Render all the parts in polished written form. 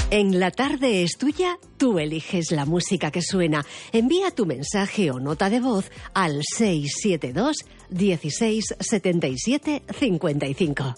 En La Tarde es Tuya, tú eliges la música que suena. Envía tu mensaje o nota de voz al 672 16 77 55.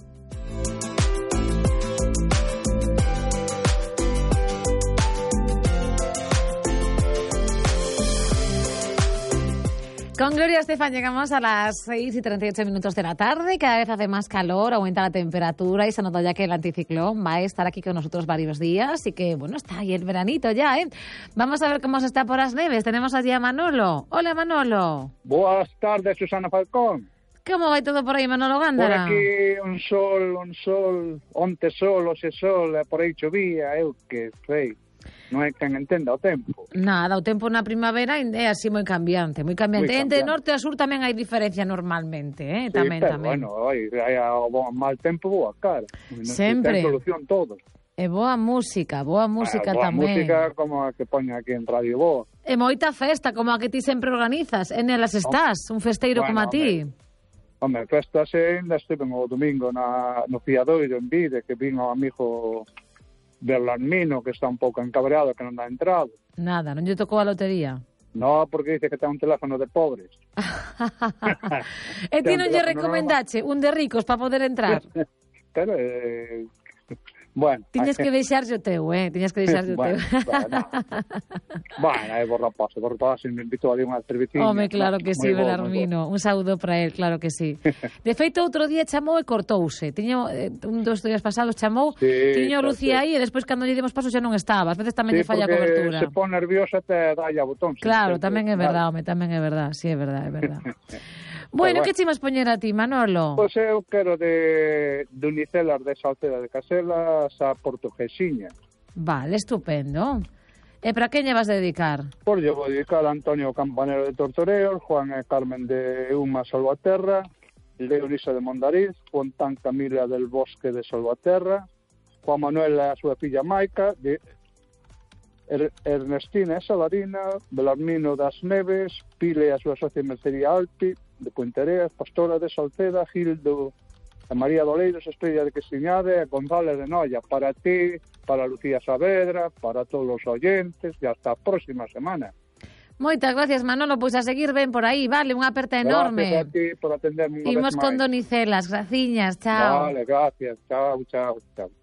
Con Gloria Estefan llegamos a las 6:38 de la tarde. Cada vez hace más calor, aumenta la temperatura y se nota ya que el anticiclón va a estar aquí con nosotros varios días. Y que, bueno, está ahí el veranito ya, ¿eh? Vamos a ver cómo se está por las neves. Tenemos allí a Manolo. Hola, Manolo. Buenas tardes, Susana Falcón. ¿Cómo va todo por ahí, Manolo Gándara? Por aquí un sol, onte sol, hoxe sol, por aí chovía, eu que sei. Non é quen entenda o tempo. Nada, o tempo na primavera é así moi cambiante, moi cambiante. Entre norte a sur tamén hai diferencia normalmente, Sí, tamén, pero tamén. bueno, hai o mal tempo, boa cara. Sempre. Ten solución todos. E boa música boa tamén. música como a que poña aquí en Radio Boa. E moita festa, como a que ti sempre organizas. E nelas estás, un festeiro como a ti. Home, festas ainda estive o domingo no Fiadoiro en Vide, que vino o amigo del Armino, que está un pouco encabreado, que non dá entrado. Nada, non lle tocou a lotería. No, porque dice que ten un teléfono de pobres. E ti non lle recomendache un de ricos para poder entrar? Pero, bueno. Tiñas que deixarlle o teu, Tiñas que deixarlle o teu. Bueno, vos rapaz, me invito a dar unha cerveciña. Home, claro que sí, Belarmino. Un saúdo para él, claro que sí. De feito, outro día chamou e cortouse. Tiño, un dos días pasados chamou, tiño Lucía aí e despois cando lle dimos paso xa non estaba. Ás veces tamén lle falla a cobertura. Se pon nerviosa te dá a botón. Claro, tamén é verdade, home, tamén é verdade. Sí, é verdade, é verdade. Bueno, que chimas poñer a ti, Manolo? Pois eu quero de Unicelas de Salceda de Caselas a Portuguesiña. Vale, estupendo. E para quen lle vas a dedicar? Pois eu vou dedicar a Antonio Campanero de Tortoreos, Juan e Carmen de Uma Salvaterra, Leonisa de Mondariz, Fontán Camila del Bosque de Salvaterra, Juan Manuel e a súa filla Maica, de Ernestina e Salarina, Belarmino das Neves, Pile e a súa socia Mercería Alpi, de Puentereas, Pastora de Salceda, Gildo e María Doleiros, Estrella de Questiñade e González de Noia. Para ti, para Lucía Saavedra, para todos os oyentes e hasta a próxima semana. Moitas gracias, Manolo. Pois a seguir ben por aí, vale, unha aperta enorme. Gracias a ti por atenderme unha vez máis. Imos con Donicelas, graciñas, chao. Vale, gracias, chao.